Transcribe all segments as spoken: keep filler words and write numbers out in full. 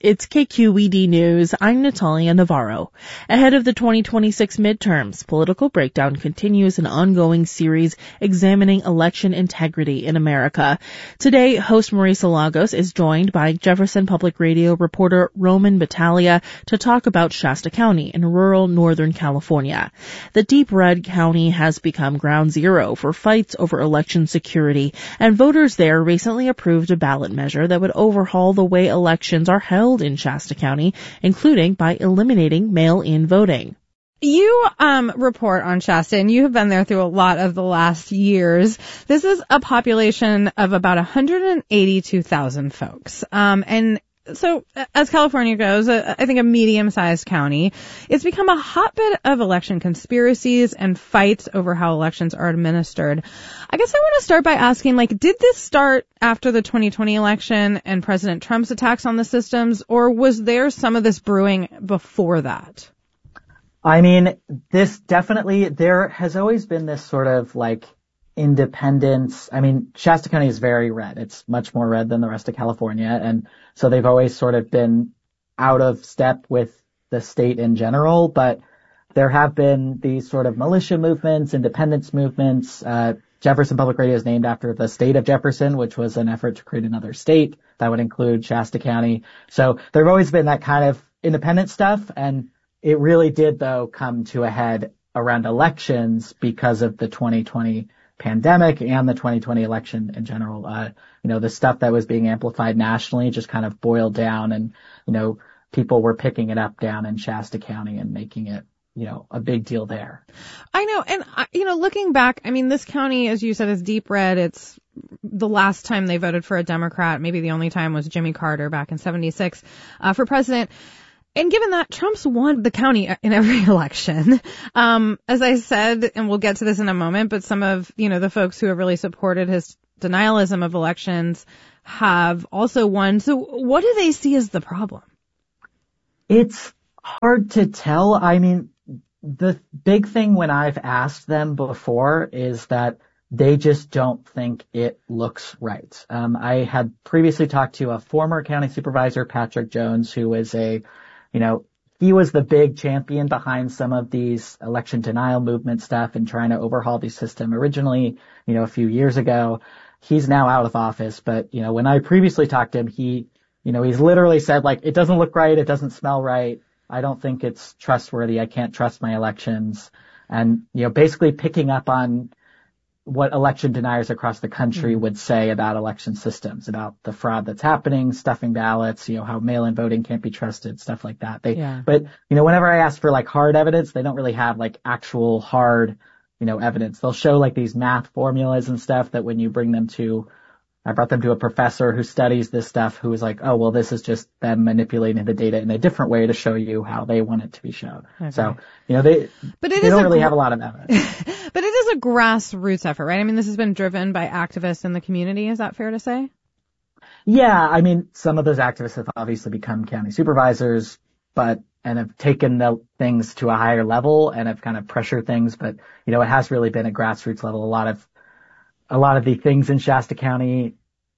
It's K Q E D News. I'm Natalia Navarro. Ahead of the twenty twenty-six midterms, Political Breakdown continues an ongoing series examining election integrity in America. Today, host Marisa Lagos is joined by Jefferson Public Radio reporter Roman Battaglia to talk about Shasta County in rural Northern California. The deep red county has become ground zero for fights over election security, and voters there recently approved a ballot measure that would overhaul the way elections are held in Shasta County, including by eliminating mail-in voting. You um report on Shasta, and you have been there through a lot of the last years. This is a population of about one hundred eighty-two thousand folks. Um and so as California goes, uh, I think a medium-sized county, it's become a hotbed of election conspiracies and fights over how elections are administered. I guess I want to start by asking, like, did this start after the twenty twenty election and President Trump's attacks on the systems, or was there some of this brewing before that? I mean, this definitely, there has always been this sort of like independence. I mean, Shasta County is very red. It's much more red than the rest of California. And so they've always sort of been out of step with the state in general. But there have been these sort of militia movements, independence movements. Uh, Jefferson Public Radio is named after the state of Jefferson, which was an effort to create another state that would include Shasta County. So there've always been that kind of independent stuff. And it really did, though, come to a head around elections because of the twenty twenty pandemic and the twenty twenty election in general. Uh, you know, the stuff that was being amplified nationally just kind of boiled down, and, you know, people were picking it up down in Shasta County and making it, you know, a big deal there. I know. And, you know, looking back, I mean, this county, as you said, is deep red. It's the last time they voted for a Democrat. Maybe the only time was Jimmy Carter back in seventy-six uh, for president. And given that Trump's won the county in every election, um, as I said, and we'll get to this in a moment, but some of, you know, the folks who have really supported his denialism of elections have also won. So what do they see as the problem? It's hard to tell. I mean, the big thing when I've asked them before is that they just don't think it looks right. Um, I had previously talked to a former county supervisor, Patrick Jones, who is a You know, he was the big champion behind some of these election denial movement stuff and trying to overhaul the system originally, you know, a few years ago. He's now out of office. But, you know, when I previously talked to him, he, you know, he's literally said, like, it doesn't look right. It doesn't smell right. I don't think it's trustworthy. I can't trust my elections. And, you know, basically picking up on what election deniers across the country mm-hmm. would say about election systems, about the fraud that's happening, stuffing ballots, you know, how mail-in voting can't be trusted, stuff like that. They, yeah. But, you know, whenever I ask for like hard evidence, they don't really have like actual hard, you know, evidence. They'll show like these math formulas and stuff that when you bring them to, I brought them to a professor who studies this stuff who was like, oh, well, this is just them manipulating the data in a different way to show you how they want it to be shown. Okay. So, you know, they, but it they is don't really gr- have a lot of evidence. But it is a grassroots effort, right? I mean, this has been driven by activists in the community. Is that fair to say? Yeah. I mean, some of those activists have obviously become county supervisors, but, and have taken the things to a higher level and have kind of pressured things. But, you know, it has really been a grassroots level. A lot of, a lot of the things in Shasta County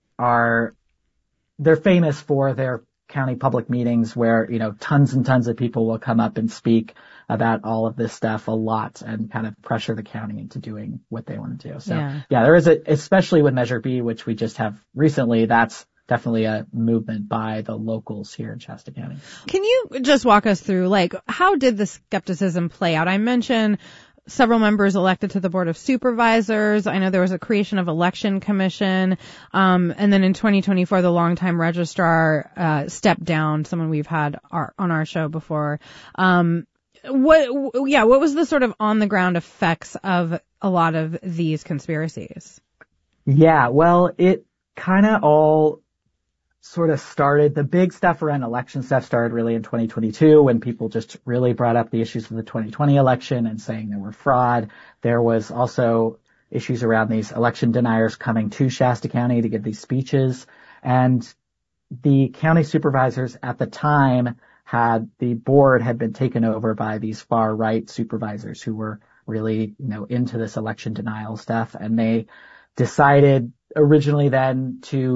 are, they're famous for their county public meetings where, you know, tons and tons of people will come up and speak about all of this stuff a lot and kind of pressure the county into doing what they want to do. So yeah, yeah there is a, especially with Measure B, which we just have recently, that's definitely a movement by the locals here in Shasta County. Can you just walk us through, like, how did the skepticism play out? I mentioned several members elected to the Board of Supervisors. I know there was a creation of election commission. Um, and then in twenty twenty-four, the longtime registrar, uh, stepped down, someone we've had our, on our show before. Um, what, yeah, what was the sort of on the ground effects of a lot of these conspiracies? Yeah, well, it kind of all sort of started, the big stuff around election stuff started really in twenty twenty-two when people just really brought up the issues of the twenty twenty election and saying there were fraud. There was also issues around these election deniers coming to Shasta County to give these speeches. And the county supervisors at the time had, the board had been taken over by these far right supervisors who were really, you know, into this election denial stuff. And they decided originally then to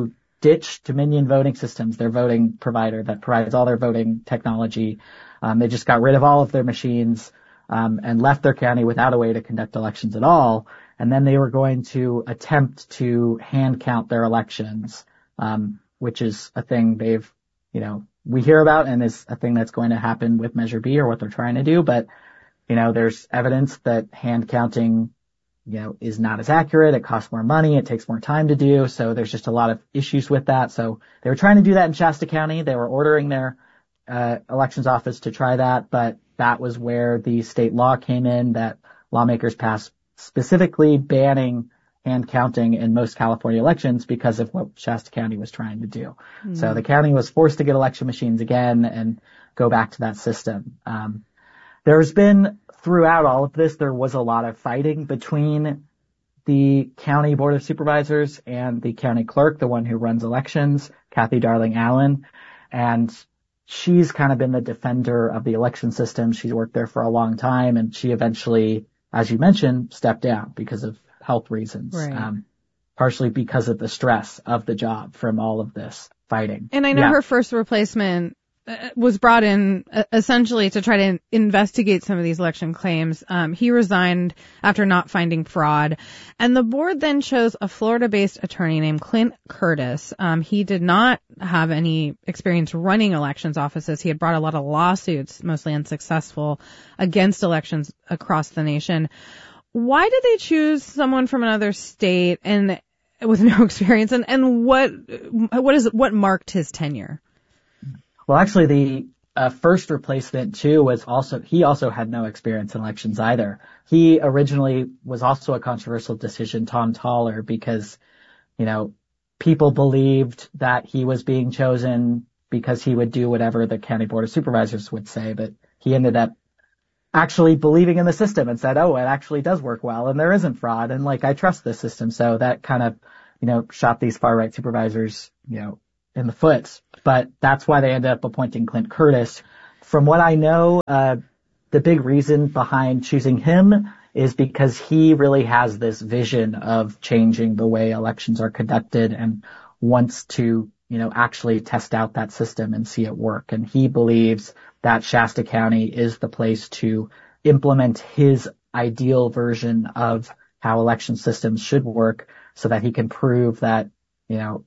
ditched Dominion Voting Systems, their voting provider that provides all their voting technology. Um, they just got rid of all of their machines, um, and left their county without a way to conduct elections at all. And then they were going to attempt to hand count their elections, um, which is a thing they've, you know, we hear about and is a thing that's going to happen with Measure B or what they're trying to do. But, you know, there's evidence that hand counting, you know, is not as accurate. It costs more money. It takes more time to do. So there's just a lot of issues with that. So they were trying to do that in Shasta County. They were ordering their uh, elections office to try that, but that was where the state law came in that lawmakers passed specifically banning hand counting in most California elections because of what Shasta County was trying to do. Mm. So the county was forced to get election machines again and go back to that system. Um, there's been throughout all of this, there was a lot of fighting between the county board of supervisors and the county clerk, the one who runs elections, Kathy Darling Allen. And she's kind of been the defender of the election system. She's worked there for a long time, and she eventually, as you mentioned, stepped down because of health reasons, right. um, partially because of the stress of the job from all of this fighting. And I know yeah. her first replacement uh, was brought in uh, essentially to try to investigate some of these election claims. Um, he resigned after not finding fraud, and the board then chose a Florida-based attorney named Clint Curtis. Um, he did not have any experience running elections offices. He had brought a lot of lawsuits, mostly unsuccessful, against elections across the nation. Why did they choose someone from another state and with no experience? And, and what what is what marked his tenure? Well, actually, the uh, first replacement too was also he also had no experience in elections either. He originally was also a controversial decision, Tom Toller, because you know people believed that he was being chosen because he would do whatever the county board of supervisors would say, but he ended up actually believing in the system and said, oh, it actually does work well and there isn't fraud and like I trust this system. So that kind of, you know, shot these far right supervisors, you know, in the foot. But that's why they ended up appointing Clint Curtis. From what I know, uh, the big reason behind choosing him is because he really has this vision of changing the way elections are conducted and wants to, you know, actually test out that system and see it work. And he believes that Shasta County is the place to implement his ideal version of how election systems should work so that he can prove that, you know,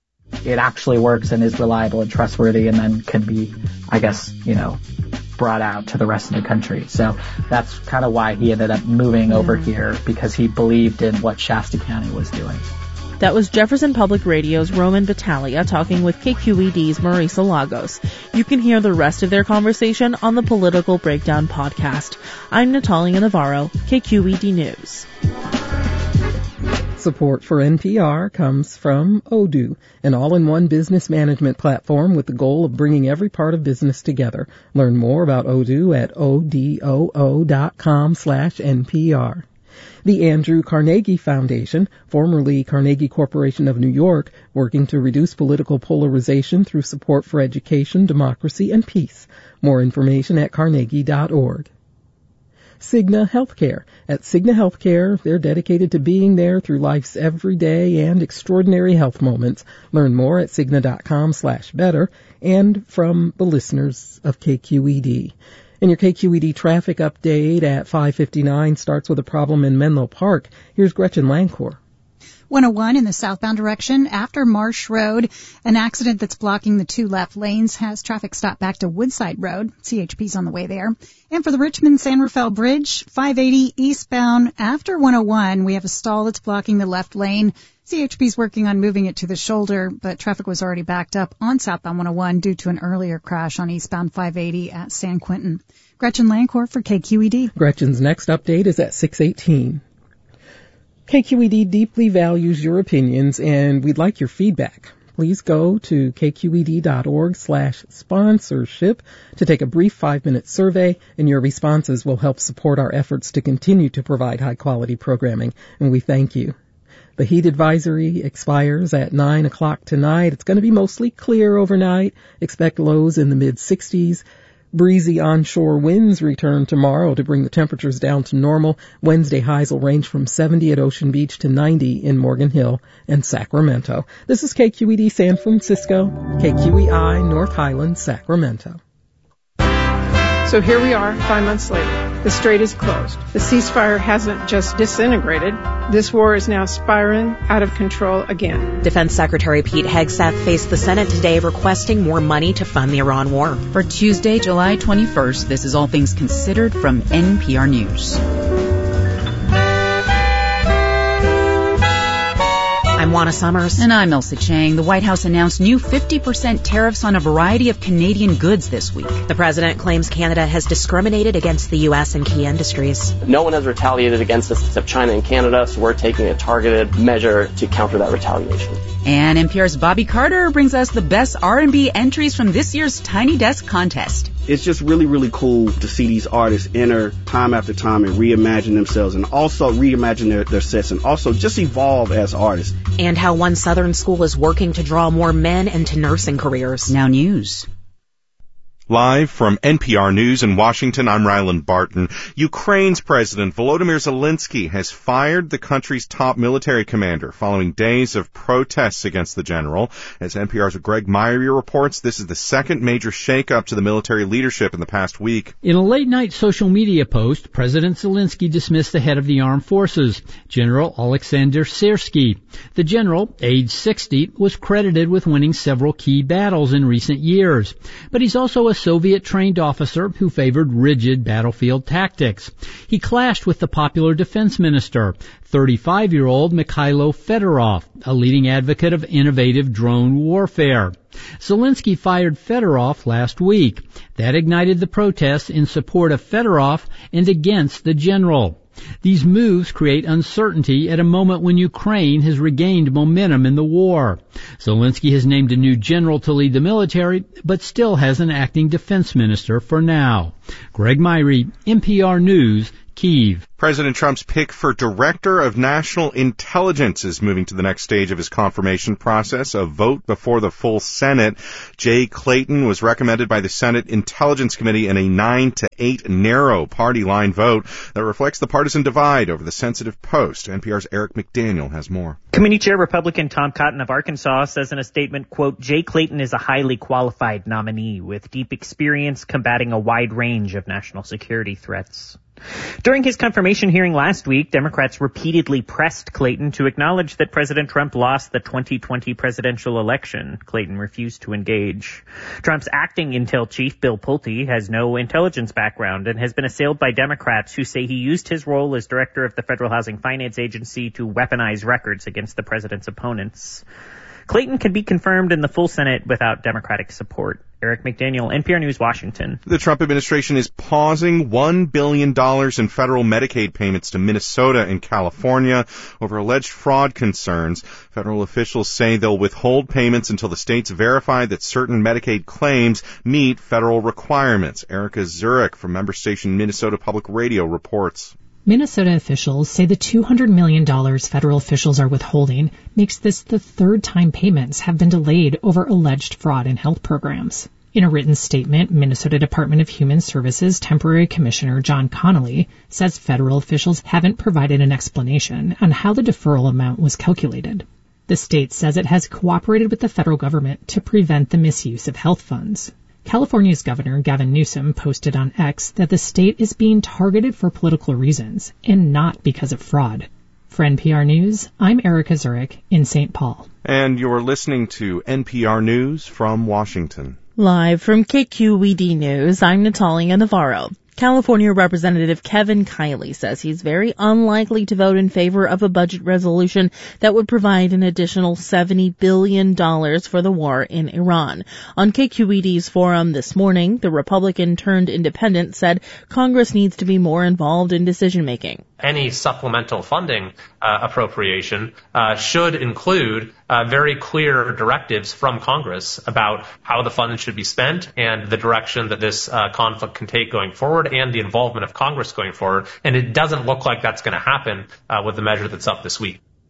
it actually works and is reliable and trustworthy and then can be, I guess, you know, brought out to the rest of the country. So that's kind of why he ended up moving yeah. over here, because he believed in what Shasta County was doing. That was Jefferson Public Radio's Roman Battaglia talking with K Q E D's Marisa Lagos. You can hear the rest of their conversation on the Political Breakdown podcast. I'm Natalia Navarro, K Q E D News. Support for N P R comes from Odoo, an all-in-one business management platform with the goal of bringing every part of business together. Learn more about Odoo at odoo dot com slash N P R. The Andrew Carnegie Foundation, formerly Carnegie Corporation of New York, working to reduce political polarization through support for education, democracy, and peace. More information at carnegie dot org. Cigna Healthcare. At Cigna Healthcare, they're dedicated to being there through life's everyday and extraordinary health moments. Learn more at cigna dot com slash better and from the listeners of K Q E D. And your K Q E D traffic update at five fifty-nine starts with a problem in Menlo Park. Here's Gretchen Lancourt. one oh one in the southbound direction after Marsh Road. An accident that's blocking the two left lanes has traffic stopped back to Woodside Road. C H P's on the way there. And for the Richmond-San Rafael Bridge, five eighty eastbound after one oh one, we have a stall that's blocking the left lane. C H P's working on moving it to the shoulder, but traffic was already backed up on southbound one oh one due to an earlier crash on eastbound five eighty at San Quentin. Gretchen Lancourt for K Q E D. Gretchen's next update is at six eighteen. K Q E D deeply values your opinions, and we'd like your feedback. Please go to k q e d dot org slash sponsorship to take a brief five-minute survey, and your responses will help support our efforts to continue to provide high-quality programming, and we thank you. The heat advisory expires at nine o'clock tonight. It's going to be mostly clear overnight. Expect lows in the mid-sixties. Breezy onshore winds return tomorrow to bring the temperatures down to normal. Wednesday highs will range from seventy at Ocean Beach to ninety in Morgan Hill and Sacramento. This is K Q E D San Francisco, K Q E I North Highlands, Sacramento. So here we are, five months later. The strait is closed. The ceasefire hasn't just disintegrated. This war is now spiraling out of control again. Defense Secretary Pete Hegseth faced the Senate today requesting more money to fund the Iran war. For Tuesday, July twenty-first, this is All Things Considered from N P R News. I'm Juana Summers. And I'm Elsa Chang. The White House announced new fifty percent tariffs on a variety of Canadian goods this week. The president claims Canada has discriminated against the U S in key industries. No one has retaliated against us except China and Canada, so we're taking a targeted measure to counter that retaliation. And N P R's Bobby Carter brings us the best R and B entries from this year's Tiny Desk contest. It's just really, really cool to see these artists enter time after time and reimagine themselves and also reimagine their, their sets and also just evolve as artists. And how one Southern school is working to draw more men into nursing careers. Now news. Live from N P R News in Washington, I'm Ryland Barton. Ukraine's President Volodymyr Zelensky has fired the country's top military commander following days of protests against the general. As N P R's Greg Myrie reports, this is the second major shakeup to the military leadership in the past week. In a late-night social media post, President Zelensky dismissed the head of the armed forces, General Alexander Syrsky. The general, age sixty, was credited with winning several key battles in recent years, but he's also a Soviet-trained officer who favored rigid battlefield tactics. He clashed with the popular defense minister, thirty-five-year-old Mikhailo Fedorov, a leading advocate of innovative drone warfare. Zelensky fired Fedorov last week. That ignited the protests in support of Fedorov and against the general. These moves create uncertainty at a moment when Ukraine has regained momentum in the war. Zelensky has named a new general to lead the military, but still has an acting defense minister for now. Greg Myrie, N P R News, Kyiv. President Trump's pick for Director of National Intelligence is moving to the next stage of his confirmation process, a vote before the full Senate. Jay Clayton was recommended by the Senate Intelligence Committee in a nine to eight narrow party line vote that reflects the partisan divide over the sensitive post. N P R's Eric McDaniel has more. Committee Chair Republican Tom Cotton of Arkansas says in a statement, quote, Jay Clayton is a highly qualified nominee with deep experience combating a wide range of national security threats. During his confirmation hearing last week, Democrats repeatedly pressed Clayton to acknowledge that President Trump lost the twenty twenty presidential election. Clayton refused to engage. Trump's acting intel chief, Bill Pulte, has no intelligence background and has been assailed by Democrats who say he used his role as director of the Federal Housing Finance Agency to weaponize records against the president's opponents. Clayton can be confirmed in the full Senate without Democratic support. Eric McDaniel, N P R News, Washington. The Trump administration is pausing one billion dollars in federal Medicaid payments to Minnesota and California over alleged fraud concerns. Federal officials say they'll withhold payments until the states verify that certain Medicaid claims meet federal requirements. Erica Zurich from member station Minnesota Public Radio reports. Minnesota officials say the two hundred million dollars federal officials are withholding makes this the third time payments have been delayed over alleged fraud in health programs. In a written statement, Minnesota Department of Human Services Temporary Commissioner John Connolly says federal officials haven't provided an explanation on how the deferral amount was calculated. The state says it has cooperated with the federal government to prevent the misuse of health funds. California's Governor Gavin Newsom posted on X that the state is being targeted for political reasons and not because of fraud. For N P R News, I'm Erica Zurich in Saint Paul. And you're listening to N P R News from Washington. Live from K Q E D News, I'm Natalia Navarro. California Representative Kevin Kiley says he's very unlikely to vote in favor of a budget resolution that would provide an additional seventy billion dollars for the war in Iran. On K Q E D's forum this morning, the Republican turned independent said Congress needs to be more involved in decision-making. Any supplemental funding uh, appropriation uh, should include uh, very clear directives from Congress about how the funds should be spent and the direction that this uh, conflict can take going forward and the involvement of Congress going forward. And it doesn't look like that's going to happen uh, with the measure that's up this week.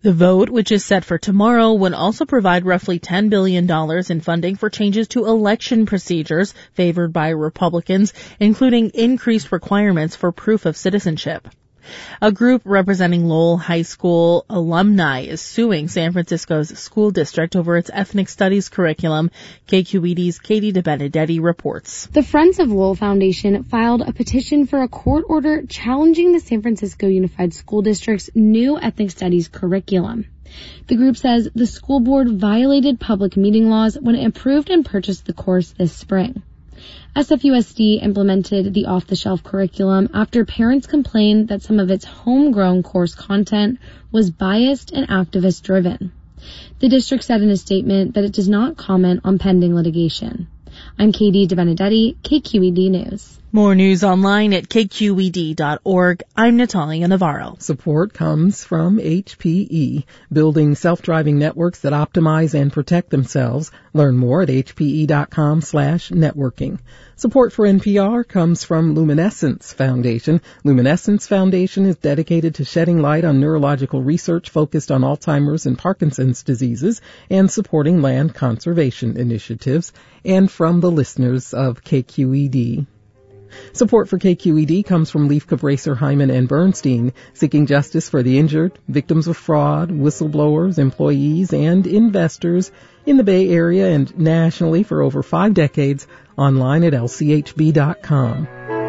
The vote, which is set for tomorrow, would also provide roughly ten billion dollars in funding for changes to election procedures favored by Republicans, including increased requirements for proof of citizenship. A group representing Lowell High School alumni is suing San Francisco's school district over its ethnic studies curriculum. K Q E D's Katie DeBenedetti reports. The Friends of Lowell Foundation filed a petition for a court order challenging the San Francisco Unified School District's new ethnic studies curriculum. The group says the school board violated public meeting laws when it approved and purchased the course this spring. S F U S D implemented the off-the-shelf curriculum after parents complained that some of its homegrown course content was biased and activist-driven. The district said in a statement that it does not comment on pending litigation. I'm Katie DeBenedetti, K Q E D News. More news online at K Q E D dot org. I'm Natalia Navarro. Support comes from H P E, building self-driving networks that optimize and protect themselves. Learn more at H P E dot com slash networking. Support for N P R comes from Luminescence Foundation. Luminescence Foundation is dedicated to shedding light on neurological research focused on Alzheimer's and Parkinson's diseases and supporting land conservation initiatives. And from the listeners of K Q E D. Support for K Q E D comes from Leif Cabraser, Hyman, and Bernstein, seeking justice for the injured, victims of fraud, whistleblowers, employees, and investors in the Bay Area and nationally for over five decades, online at L C H B dot com.